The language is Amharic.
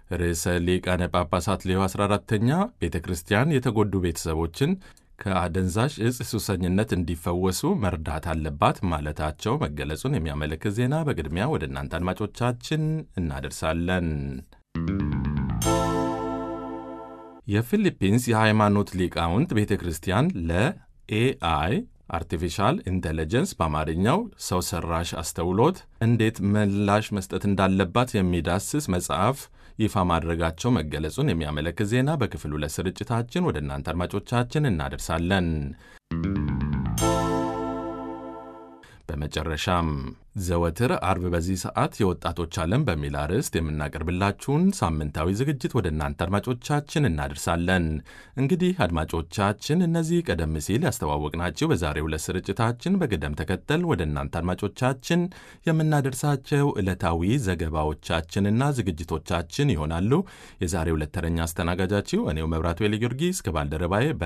ርዕሰ ሊቃነ ጳጳሳት ሌዮ 14ኛ ቤተ ክርስቲያን የተጎዱ ቤተሰቦችን ከአደንዛዥ ዕፅ ሱሰኝነት እንዲፈወሱ መርዳት አለባት ማለታቸው መገለጹን የሚያመለክት ዜና በቅድሚያ ወደ እናንተ አድማጮቻችን እናደርሳለን። የፊሊፒንስ የሃይማኖት ሊቃውንት ቤተ ክርስቲያን ለኤአይ አርቲፊሻል ኢንቴሊጀንስ በአማርኛው ሰው ሰራሽ አስተውሎት እንዴት ምላሽ መስጠት እንዳለባት የሚዳስስ መጽሐፍ ይፋ ማድረጋቸው መገለጹን የሚያመለክት ዜና በክፍል 2 ስርጭታችን ወደ እናንተ አድማጮቻችን እናደርሳለን። በመጨረሻም ዘወትር አርብ በዚህ ሰዓት የወጣቶች ዓለም በሚል አርዕስት የምናቀርብላችሁን ሳምንታዊ ዝግጅት ወደ እናንተ አድማጮቻችን እናደርሳለን። እንግዲህ አድማጮቻችን እነዚህ ቀደም ሲል ያስተዋወቅናቸው በዛሬው ዕለት ስርጭታችን በቅደም ተከተል ወደ እናንተ አድማጮቻችን የምናደርሳቸው ዕለታዊ ዘገባዎቻችንና ዝግጅቶቻችን ይሆናሉ። የዛሬው ዕለት ተረኛ አስተናጋጃችሁ እኔው መብራቱ ጊዮርጊስ ከባልደረባዬ